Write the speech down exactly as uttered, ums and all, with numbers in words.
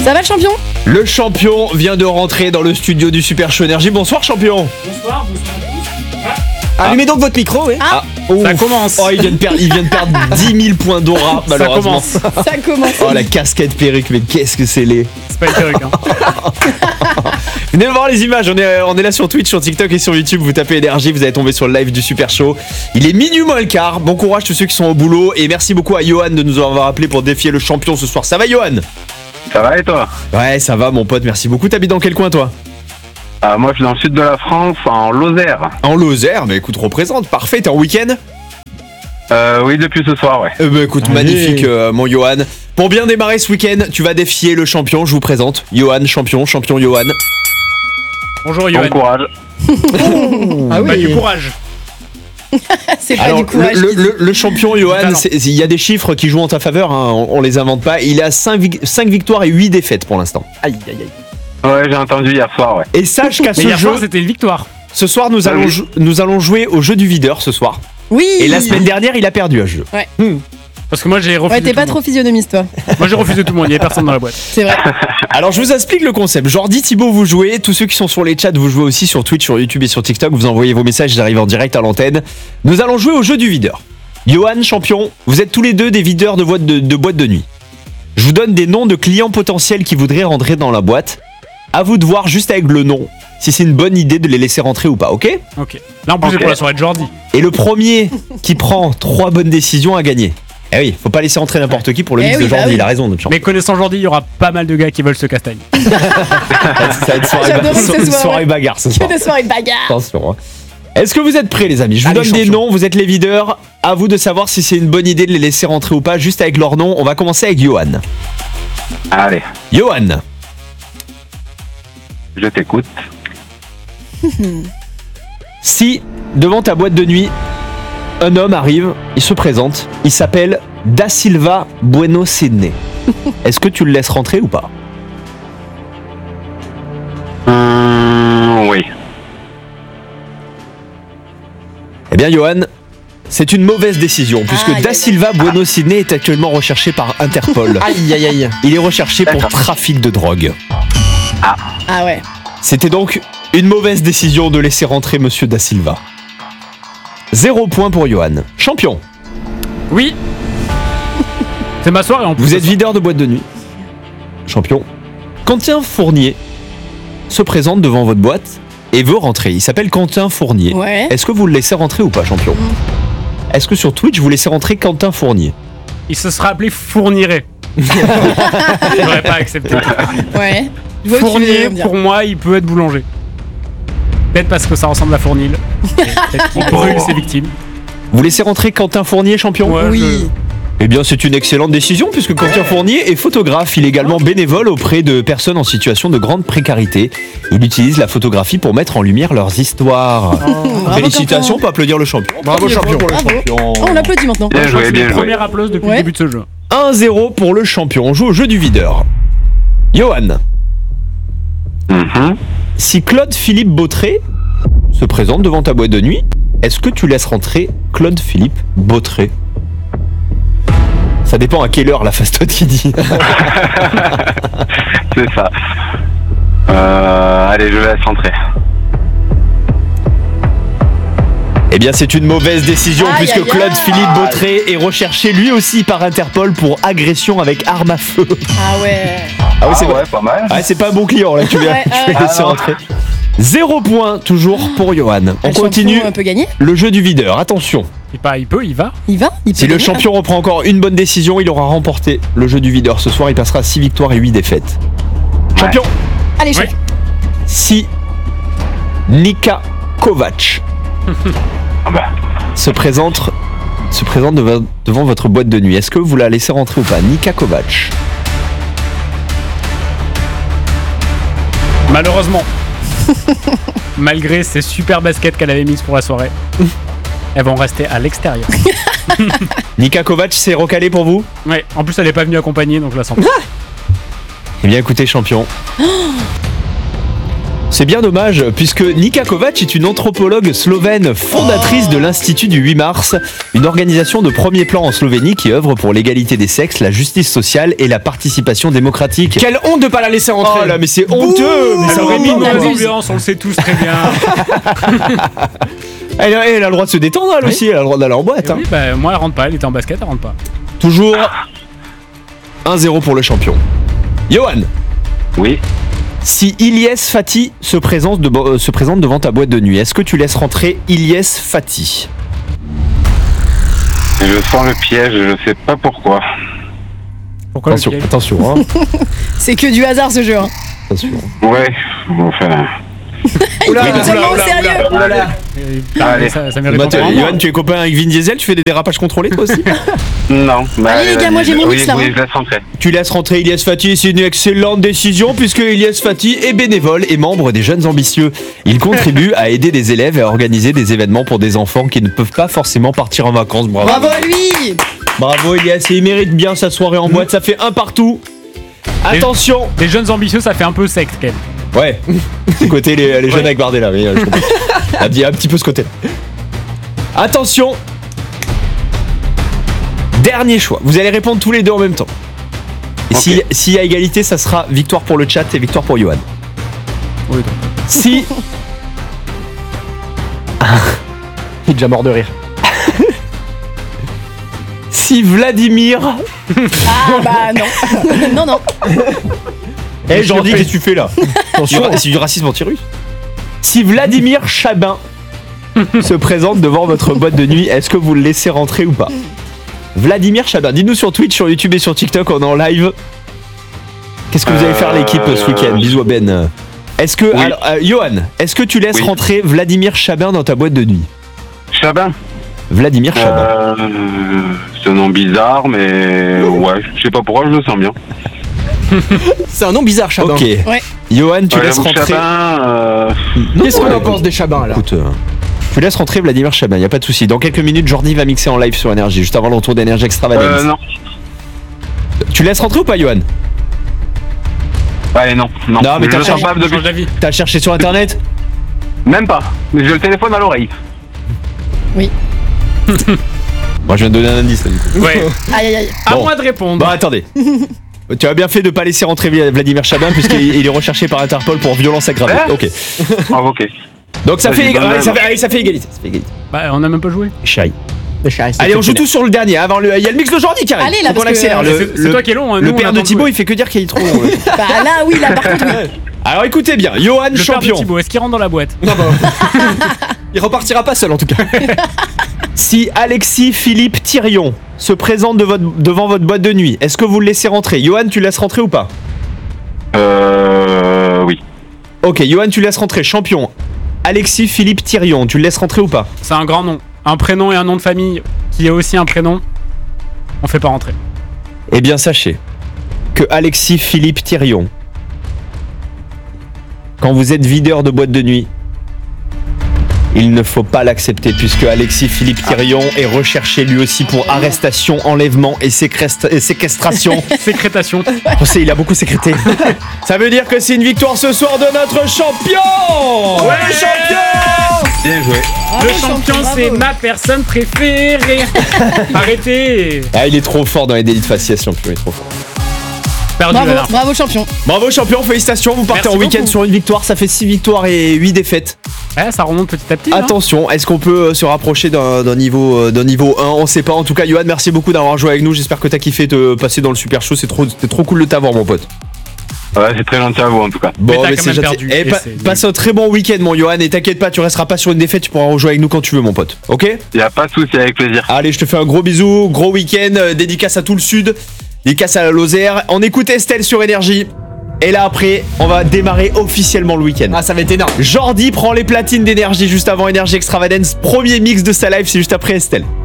Ça va le champion ? Le champion vient de rentrer dans le studio du Super Show Énergie. Bonsoir champion. Bonsoir, bonsoir à tous. Ah. Allumez donc votre micro, oui. Ah, Ouf. Ça commence. Oh, il vient de perdre, il vient de perdre dix mille points d'aura, Ça malheureusement. commence. ça commence. Oh, la casquette perruque, mais qu'est-ce que c'est laid. C'est pas une perruque, hein. Venez voir les images, on est, on est là sur Twitch, sur TikTok et sur YouTube. Vous tapez Énergie, vous allez tomber sur le live du Super Show. Il est minuit moins le quart. Bon courage tous ceux qui sont au boulot. Et merci beaucoup à Johan de nous avoir appelé pour défier le champion ce soir. Ça va Johan ? Ça va et toi? Ouais, ça va mon pote, merci beaucoup. T'habites dans quel coin toi ? Ah, moi je suis dans le sud de la France, en Lozère. En Lozère, mais écoute, représente, parfait, t'es en week-end ? Euh, oui, depuis ce soir, ouais. Eh ben écoute, Allez. magnifique euh, mon Johan. Pour bien démarrer ce week-end, tu vas défier le champion, je vous présente. Johan, champion, champion Johan. Bonjour, Bon Yoann. courage. Ah Bah, oui. du courage. C'est pas Alors, du courage. le, le- le champion Johan, talent. c'est- il y a des chiffres qui jouent en ta faveur, hein, on, on les invente pas. Il a cinq victoires et huit défaites pour l'instant. Aïe, aïe, aïe. Ouais, j'ai entendu hier soir, ouais. Et sache qu'à Mais ce hier jeu, soir, c'était une victoire. ce soir, nous Ah allons, oui. jou- nous allons jouer au jeu du videur ce soir. Oui. Et la semaine dernière, il a perdu à ce jeu. Parce que moi, j'ai refusé. Ouais, t'es tout pas le trop monde. physionomiste, toi. Moi, j'ai refusé tout le monde. Il y avait personne dans la boîte. C'est vrai. Alors je vous explique le concept. Jordi, Thibaut, vous jouez. Tous ceux qui sont sur les chats, vous jouez aussi sur Twitch, sur YouTube et sur TikTok. Vous envoyez vos messages, j'arrive en direct à l'antenne. Nous allons jouer au jeu du videur. Johan, champion, vous êtes tous les deux des videurs de boîtes de, de, boîtes de nuit. Je vous donne des noms de clients potentiels qui voudraient rentrer dans la boîte. À vous de voir juste avec le nom si c'est une bonne idée de les laisser rentrer ou pas, ok ? Ok. Là, en plus, Ok. c'est pour la soirée de Jordi. Et le premier qui prend trois bonnes décisions a gagné. Eh oui, faut pas laisser rentrer n'importe qui pour le Eh mix oui, de bah Jordi, oui. il a raison notre champion. Mais connaissant Jordi, il y aura pas mal de gars qui veulent se castagne. Ça va être soirée, J'adorais que ce ba- soit, soirée ouais. bagarre ce Que soir. des soirées de bagarre. Attention. hein. Est-ce que vous êtes prêts les amis ? Je vous Allez, donne des champion. noms, vous êtes les videurs. À vous de savoir si c'est une bonne idée de les laisser rentrer ou pas, juste avec leur nom. On va commencer avec Johan. Allez, Johan, je t'écoute. si devant ta boîte de nuit, un homme arrive, il se présente, il s'appelle Da Silva Bueno Sydney. Est-ce que tu le laisses rentrer ou pas ? Hum, oui. Eh bien Johan, c'est une mauvaise décision puisque Aïe, Da aïe, Silva Bueno Sydney est actuellement recherché par Interpol. Aïe, aïe, aïe. Il est recherché pour D'accord. trafic de drogue. Ah ouais. C'était donc une mauvaise décision de laisser rentrer Monsieur Da Silva. Zéro point pour Johan. Champion, Oui. C'est ma soirée en plus. vous êtes videur de boîte de nuit. Champion. Quentin Fournier se présente devant votre boîte et veut rentrer. Il s'appelle Quentin Fournier. Ouais. Est-ce que vous le laissez rentrer ou pas, champion ? Est-ce que sur Twitch, vous laissez rentrer Quentin Fournier ? Il se sera appelé Fourniret. J'aurais pas accepté. Ouais. Je vois où tu veux Fournier, en venir. pour moi, il peut être boulanger. Peut-être parce que ça ressemble à Fournil. Et Peut-être qu'il brûle ses victimes. Vous laissez rentrer Quentin Fournier, champion ? Ouais, Oui. Eh bien, c'est une excellente décision puisque Quentin Fournier est photographe. Il est également bénévole auprès de personnes en situation de grande précarité. Il utilise la photographie pour mettre en lumière leurs histoires. Bravo, Félicitations, on Quentin. peut applaudir le champion. Bravo, Bravo. champion. Bravo. Oh, on l'applaudit maintenant. Bien Je crois que joué, c'est bien le joué. premier applause depuis Ouais. le début de ce jeu. un zéro pour le champion. On joue au jeu du videur. Johan, Mhm. si Claude Philippe Beautré se présente devant ta boîte de nuit, est-ce que tu laisses rentrer Claude Philippe Beautré ? Ça dépend à quelle heure la fastote qui dit. C'est ça. Euh, allez, je laisse rentrer. Eh bien, c'est une mauvaise décision Aïe, puisque aïe, Claude aïe. Philippe Beautré est recherché lui aussi par Interpol pour agression avec arme à feu. Ah ouais. Ah oui, c'est ah vrai. ouais, pas mal. Ah, c'est pas un bon client là, tu viens. Ouais, tu ouais. vas laisser Ah non. rentrer. Zéro point toujours pour Johan. On Le continue champion, euh, peut gagner. le jeu du videur. Attention, Il, pas, il peut, il va. Il va. Il peut si le gagner. champion reprend encore une bonne décision, il aura remporté le jeu du videur. Ce soir, il passera à six victoires et huit défaites. Champion, Allez, Oui. champion. si Nika Kovac Ah bah, se présente, se présente devant, devant votre boîte de nuit, est-ce que vous la laissez rentrer ou pas ? Nika Kovac. Malheureusement. Malgré ces super baskets qu'elle avait mises pour la soirée, elles vont rester à l'extérieur. Nika Kovac, c'est recalé pour vous ? Ouais, en plus elle est pas venue accompagner donc je la sens pas. Eh bien écoutez champion, C'est bien dommage, puisque Nika Kovač est une anthropologue slovène fondatrice de l'Institut du huit mars, une organisation de premier plan en Slovénie qui œuvre pour l'égalité des sexes, la justice sociale et la participation démocratique. Quelle honte de pas la laisser rentrer. Oh là, mais c'est honteux. Mais ça Ça aurait aurait mis mis on dans abuse. l'ambiance, on le sait tous très bien. Elle, a- elle a le droit de se détendre, elle aussi, elle a le droit d'aller en boîte. hein. Oui, bah, moi, elle rentre pas, elle était en basket, elle rentre pas. Toujours un zéro pour le champion. Johan, Oui. si Ilyes Fatih se présente, de- euh, se présente devant ta boîte de nuit, est-ce que tu laisses rentrer Ilyes Fatih? Je sens le piège, je sais pas pourquoi. Pourquoi Attention, le piège attention, hein. C'est que du hasard ce jeu. Hein. attention. Ouais, enfin. Il est tellement au sérieux. Euh, Allez. ça, ça mérite Bah, pas toi, vraiment. Johan, tu es copain avec Vin Diesel, tu fais des dérapages contrôlés toi aussi? Non. Bah, Allez, les gars, moi, j'ai mon oui, mix, là, Oui, hein. je laisse rentrer. Tu laisses rentrer Ilyes Fatih, c'est une excellente décision puisque Ilyes Fatih est bénévole et membre des Jeunes Ambitieux. Il contribue à aider des élèves et à organiser des événements pour des enfants qui ne peuvent pas forcément partir en vacances. Bravo, Bravo à lui. Bravo Ilyes, et il mérite bien sa soirée en boîte, ça fait un partout. Attention. Les jeunes ambitieux, ça fait un peu secte quand même. Ouais, c'est côté les, les jeunes avec Bardella, mais euh, je comprends. Il y a un petit peu ce côté-là. Attention. Dernier choix, vous allez répondre tous les deux en même temps. Et Ok. si- s'il y a égalité, ça sera victoire pour le chat et victoire pour Johan. Oui, donc. Si. Il est déjà mort de rire. Si Vladimir. Ah bah non. non, non. Eh, Jordi, qu'est-ce que tu fais là? Attention, c'est du racisme anti-russe. Si Vladimir Chabin se présente devant votre boîte de nuit, est-ce que vous le laissez rentrer ou pas? Vladimir Chabin, dites-nous sur Twitch, sur YouTube et sur TikTok, on est en live. Qu'est-ce que vous allez faire l'équipe ce week-end? Bisous à Ben. Est-ce que, Oui. alors, euh, Johan, est-ce que tu laisses Oui. rentrer Vladimir Chabin dans ta boîte de nuit? Chabin. Vladimir Chabin. Euh, c'est un nom bizarre, mais ouais, je sais pas pourquoi, je le sens bien. C'est un nom bizarre, Chabin. Ok. Ouais. Johan, tu Ouais, laisses j'avoue que rentrer. Chabin, euh, Qu'est-ce qu'on Ouais. en pense des Chabins là? Écoute, euh, tu laisses rentrer Vladimir Chabin, y a pas de souci. Dans quelques minutes, Jordi va mixer en live sur Énergie, juste avant l'entour d'Énergie Extravagance. euh, non. Tu laisses rentrer ou pas, Johan? Allez, non. Non, Non, mais je t'as le sens cherché- pas depuis. Change d'avis. T'as cherché sur internet? Même pas. Mais j'ai le téléphone à l'oreille. Moi, je viens de donner un indice. Là, du coup. Ouais. Aïe aïe aïe. À Bon. moi de répondre. Bon, attendez. Tu as bien fait de pas laisser rentrer Vla- Vladimir Chabin puisqu'il il est recherché par Interpol pour violence aggravée. Hein Ok. Ah, ok. Donc ça Vas-y, fait, bonne ouais, ça, main. fait, allez, ça fait égalité. Ça fait égalité. Bah, on a même pas joué. Chérie. Le chat, c'est Allez, on joue exceptionnel. tous sur le dernier. Avant le, il y a le mix de Jordi qui arrive. Allez, là, Faut qu'on parce que- accélère. Le, C'est c'est le- toi qui est long. hein, le nous, on père de attend Thibaut, jouer. il fait que dire qu'il est trop long. le- Bah là oui, là par contre oui. Alors écoutez bien, Johan Le père de champion. Thibaut, est-ce qu'il rentre dans la boîte? Non, bah, il repartira pas seul en tout cas. Si Alexis Philippe Thirion se présente de votre- devant votre boîte de nuit, est-ce que vous le laissez rentrer? Johan, tu laisses rentrer ou pas? Euh. Oui. Ok, Johan, tu laisses rentrer. Champion. Alexis Philippe Thirion, tu le laisses rentrer ou pas? C'est un grand nom. Un prénom et un nom de famille qui est aussi un prénom. On fait pas rentrer. Eh bien, sachez que Alexis Philippe Thirion, quand vous êtes videur de boîte de nuit, il ne faut pas l'accepter puisque Alexis Philippe Thirion est recherché lui aussi pour arrestation, enlèvement et, séquestre- et séquestration. Sécrétation. On sait, il a beaucoup sécrété. Ça veut dire que c'est une victoire ce soir de notre champion. Le champion. Bien joué. Bravo, Le champion, bravo. c'est ma personne préférée. Arrêtez. Ah, il est trop fort dans les délits de faciès, champion, il est trop fort. Perdu Bravo, la dernière fois. bravo champion. Bravo champion, félicitations, vous partez Merci en week-end beaucoup. sur une victoire, ça fait six victoires et huit défaites. Ouais, ça remonte petit à petit. hein. Attention, est-ce qu'on peut euh, se rapprocher d'un d'un niveau, euh, d'un niveau un? On sait pas. En tout cas, Johan, merci beaucoup d'avoir joué avec nous. J'espère que t'as kiffé de passer dans le super show. C'est trop, c'était trop cool de t'avoir, mon pote. Ouais, c'est très gentil à vous en tout cas. Mais t'as quand c'est même gentil. perdu, Eh, et pa- c'est- passe un très bon week-end, mon Johan. Et t'inquiète pas, tu resteras pas sur une défaite. Tu pourras rejouer avec nous quand tu veux, mon pote. Ok? Y a pas de souci, avec plaisir. Allez, je te fais un gros bisou. Gros week-end. euh, dédicace à tout le sud. Dédicace à la Lozère. On écoute Estelle sur Énergie. Et là, après, on va démarrer officiellement le week-end. Ah, ça va être énorme. Jordi prend les platines d'Énergie juste avant Énergie Extravagance. Premier mix de sa live, c'est juste après Estelle.